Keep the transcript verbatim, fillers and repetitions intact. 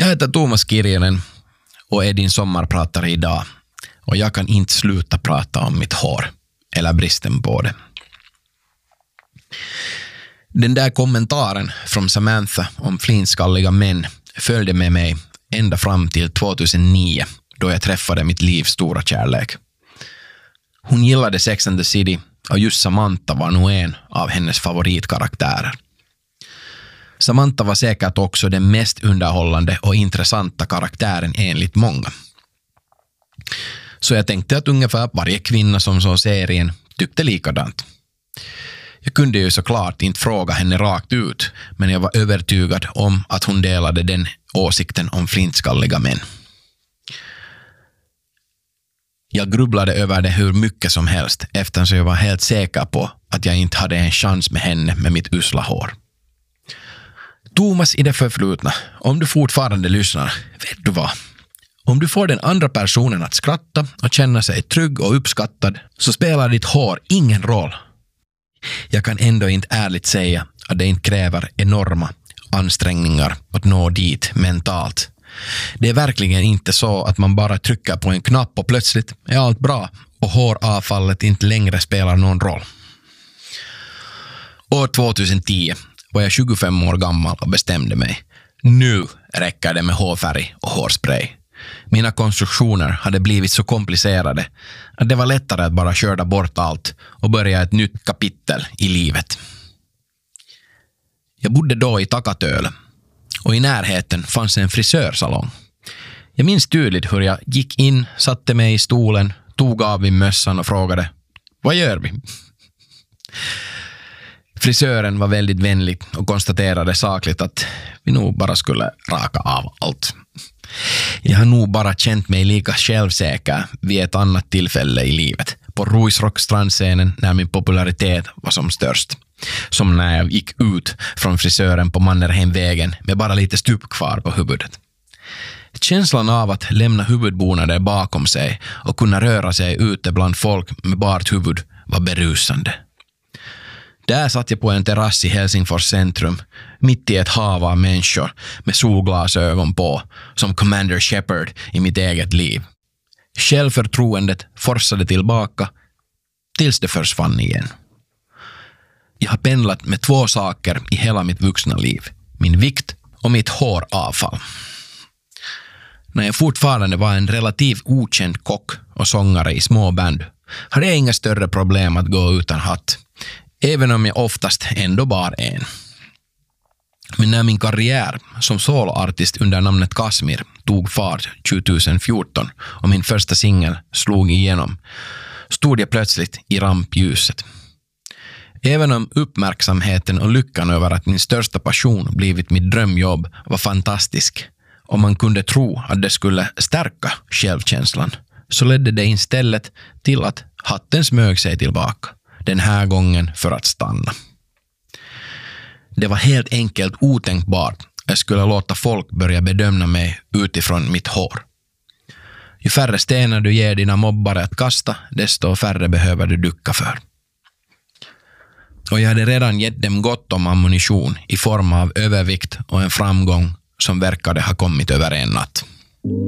Jag heter Thomas Kirjonen och är din sommarpratare idag. Och jag kan inte sluta prata om mitt hår, eller bristen på det. Den där kommentaren från Samantha om flinskalliga män följde med mig ända fram till tjugohundranio, då jag träffade mitt livs stora kärlek. Hon gillade Sex and the City och just Samantha var nog en av hennes favoritkaraktärer. Samantha var säkert också den mest underhållande och intressanta karaktären enligt många. Så jag tänkte att ungefär varje kvinna som såg serien tyckte likadant. Jag kunde ju såklart inte fråga henne rakt ut, men jag var övertygad om att hon delade den åsikten om flintskalliga män. Jag grubblade över det hur mycket som helst, eftersom jag var helt säker på att jag inte hade en chans med henne med mitt usla hår. Thomas i det förflutna, om du fortfarande lyssnar, vet du vad? Om du får den andra personen att skratta och känna sig trygg och uppskattad, så spelar ditt hår ingen roll. Jag kan ändå inte ärligt säga att det inte kräver enorma ansträngningar att nå dit mentalt. Det är verkligen inte så att man bara trycker på en knapp och plötsligt är allt bra och håravfallet inte längre spelar någon roll. År tjugohundratio var jag tjugofem år gammal och bestämde mig. Nu räcker det med hårfärg och hårspray. Mina konstruktioner hade blivit så komplicerade att det var lättare att bara köra bort allt och börja ett nytt kapitel i livet. Jag bodde då i Takatölö och i närheten fanns en frisörsalong. Jag minns tydligt hur jag gick in, satte mig i stolen, tog av min mössan och frågade: vad gör vi? Frisören var väldigt vänlig och konstaterade sakligt att vi nog bara skulle raka av allt. Jag har nog bara känt mig lika självsäker vid ett annat tillfälle i livet. På Ruisrock-strandscenen när min popularitet var som störst. Som när jag gick ut från frisören på Mannerheimvägen med bara lite stup kvar på huvudet. Känslan av att lämna huvudbonader bakom sig och kunna röra sig ute bland folk med bart huvud var berusande. Där satt jag på en terrass i Helsingfors centrum, mitt i ett hav av människor med solglasögon på, som Commander Shepard i mitt eget liv. Självförtroendet forsade tillbaka tills det försvann igen. Jag har pendlat med två saker i hela mitt vuxna liv, min vikt och mitt håravfall. När jag fortfarande var en relativt okänd kock och sångare i små band hade jag inga större problem att gå utan hatt. Även om jag oftast ändå bar en. Men när min karriär som soloartist under namnet Kasmir tog fart tjugohundrafjorton och min första singel slog igenom, stod jag plötsligt i rampljuset. Även om uppmärksamheten och lyckan över att min största passion blivit mitt drömjobb var fantastisk och man kunde tro att det skulle stärka självkänslan, så ledde det istället till att hatten smög sig tillbaka. Den här gången för att stanna. Det var helt enkelt otänkbart att jag skulle låta folk börja bedöma mig utifrån mitt hår. Ju färre stenar du ger dina mobbare att kasta, desto färre behöver du ducka för. Och jag hade redan gett dem gott om ammunition i form av övervikt och en framgång som verkade ha kommit över en natt.